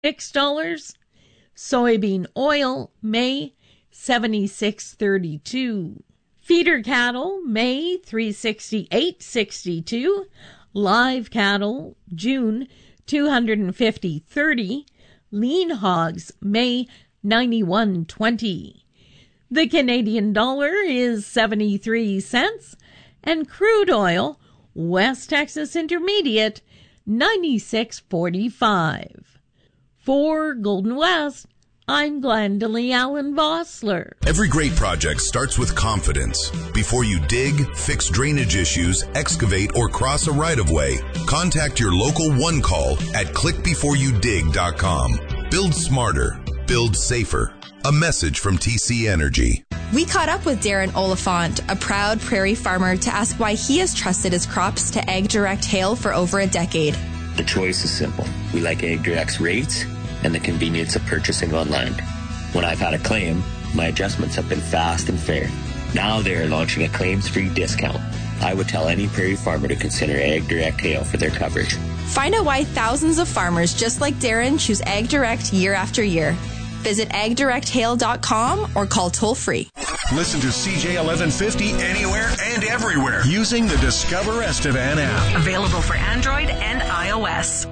$6. Soybean oil, May, $76.32. Feeder cattle, May, $368.62. Live cattle, June, $250.30. Lean hogs, May, $91.20. The Canadian dollar is 73 cents, and crude oil, West Texas Intermediate, 96.45. For Golden West, I'm Glendalee Allen Vossler. Every great project starts with confidence. Before you dig, fix drainage issues, excavate, or cross a right-of-way, contact your local One Call at clickbeforeyoudig.com. Build smarter. Build safer. A message from TC Energy. We caught up with Darren Oliphant, a proud prairie farmer, to ask why he has trusted his crops to Ag Direct Hail for over a decade. The choice is simple. We like Ag Direct's rates and the convenience of purchasing online. When I've had a claim, my adjustments have been fast and fair. Now they are launching a claims-free discount. I would tell any prairie farmer to consider Ag Direct Hail for their coverage. Find out why thousands of farmers just like Darren choose Ag Direct year after year. Visit agdirecthail.com or call toll-free. Listen to CJ 1150 anywhere and everywhere using the Discover Estevan app. Available for Android and iOS.